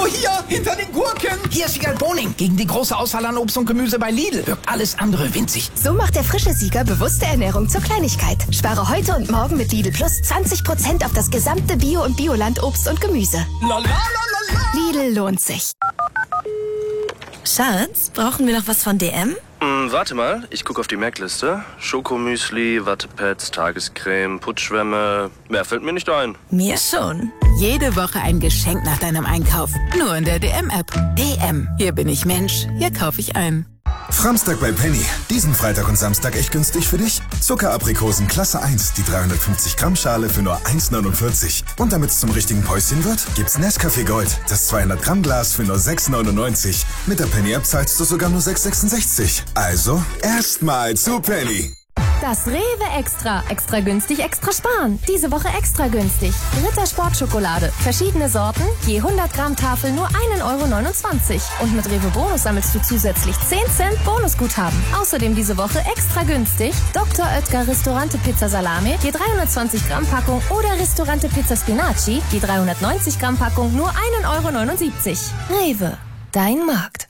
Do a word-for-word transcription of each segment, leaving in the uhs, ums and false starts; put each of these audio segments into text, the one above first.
Oh, hier, hinter den Gurken. Hier ist Siegal Boning gegen die große Auswahl an Obst und Gemüse bei Lidl. Wirkt alles andere winzig. So macht der frische Sieger bewusste Ernährung zur Kleinigkeit. Spare heute und morgen mit Lidl Plus zwanzig Prozent auf das gesamte Bio- und Bioland-Obst und Gemüse. La, la, la, la, la. Lidl lohnt sich. Schatz, brauchen wir noch was von D M? Hm, warte mal, ich gucke auf die Merkliste. Schokomüsli, Wattepads, Tagescreme, Putzschwämme. Mehr fällt mir nicht ein. Mir schon. Jede Woche ein Geschenk nach deinem Einkauf. Nur in der D M-App. D M. Hier bin ich Mensch. Hier kaufe ich ein. Framstag bei Penny. Diesen Freitag und Samstag echt günstig für dich. Zuckeraprikosen Klasse eins, die dreihundertfünfzig Gramm Schale für nur eins neunundvierzig. Und damit es zum richtigen Päuschen wird, gibt's Nescafé Gold, das zweihundert Gramm Glas für nur sechs neunundneunzig. Mit der Penny-App zahlst du sogar nur sechs sechsundsechzig. Also, erstmal zu Penny. Das Rewe Extra. Extra günstig, extra sparen. Diese Woche extra günstig. Ritter Sportschokolade. Verschiedene Sorten. Je hundert Gramm Tafel nur ein Euro neunundzwanzig. Und mit Rewe Bonus sammelst du zusätzlich zehn Cent Bonusguthaben. Außerdem diese Woche extra günstig. Doktor Oetker Ristorante Pizza Salami. Je dreihundertzwanzig Gramm Packung. Oder Ristorante Pizza Spinaci. Je dreihundertneunzig Gramm Packung nur ein Euro neunundsiebzig. Rewe. Dein Markt.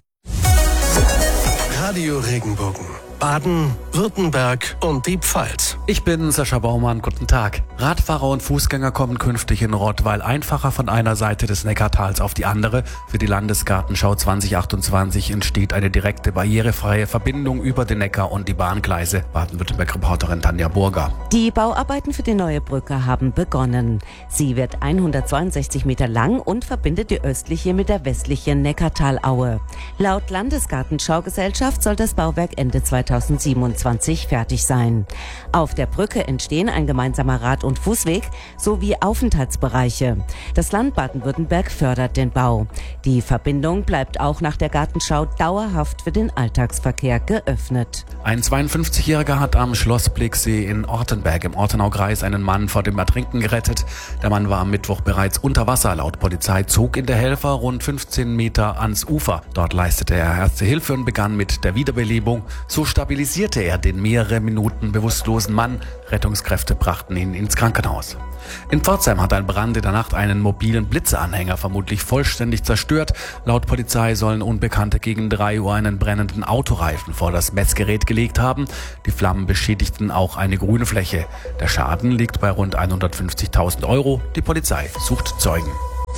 Radio Regenbogen. Baden, Württemberg und die Pfalz. Ich bin Sascha Baumann, guten Tag. Radfahrer und Fußgänger kommen künftig in Rottweil einfacher von einer Seite des Neckartals auf die andere. Für die Landesgartenschau zwanzig achtundzwanzig entsteht eine direkte barrierefreie Verbindung über den Neckar und die Bahngleise. Baden-Württemberg-Reporterin Tanja Burger. Die Bauarbeiten für die neue Brücke haben begonnen. Sie wird hundertzweiundsechzig Meter lang und verbindet die östliche mit der westlichen Neckartalaue. Laut Landesgartenschaugesellschaft soll das Bauwerk Ende zweitausendsiebenundzwanzig fertig sein. Auf der Brücke entstehen ein gemeinsamer Rad- und Fußweg sowie Aufenthaltsbereiche. Das Land Baden-Württemberg fördert den Bau. Die Verbindung bleibt auch nach der Gartenschau dauerhaft für den Alltagsverkehr geöffnet. Ein zweiundfünfzigjähriger hat am Schloss Blicksee in Ortenberg im Ortenaukreis einen Mann vor dem Ertrinken gerettet. Der Mann war am Mittwoch bereits unter Wasser. Laut Polizei zog ihn der Helfer rund fünfzehn Meter ans Ufer. Dort leistete er Erste Hilfe und begann mit der Wiederbelebung. So stabilisierte er den mehrere Minuten bewusstlosen Mann. Rettungskräfte brachten ihn ins Krankenhaus. In Pforzheim hat ein Brand in der Nacht einen mobilen Blitzeanhänger vermutlich vollständig zerstört. Laut Polizei sollen Unbekannte gegen drei Uhr einen brennenden Autoreifen vor das Messgerät gelegt haben. Die Flammen beschädigten auch eine grüne Fläche. Der Schaden liegt bei rund hundertfünfzigtausend Euro. Die Polizei sucht Zeugen.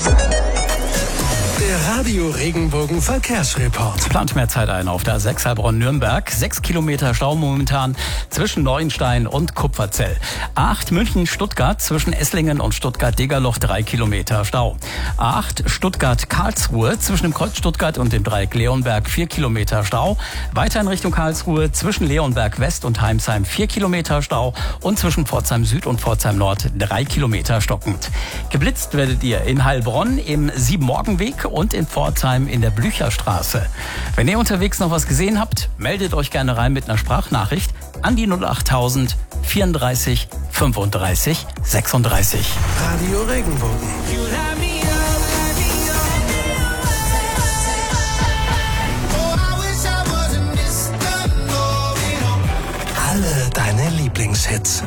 Der Radio Regenbogen Verkehrsreport. Plant mehr Zeit ein auf der A sechs Heilbronn-Nürnberg. Sechs Kilometer Stau momentan zwischen Neuenstein und Kupferzell. A acht München-Stuttgart zwischen Esslingen und Stuttgart-Degerloch drei Kilometer Stau. A acht Stuttgart-Karlsruhe zwischen dem Kreuz Stuttgart und dem Dreieck Leonberg vier Kilometer Stau. Weiter in Richtung Karlsruhe zwischen Leonberg West und Heimsheim vier Kilometer Stau. Und zwischen Pforzheim Süd und Pforzheim Nord drei Kilometer stockend. Geblitzt werdet ihr in Heilbronn im Siebenmorgenweg und in Pforzheim in der Blücherstraße. Wenn ihr unterwegs noch was gesehen habt, meldet euch gerne rein mit einer Sprachnachricht an die null achttausend vierunddreißig fünfunddreißig sechsunddreißig. Radio Regenbogen.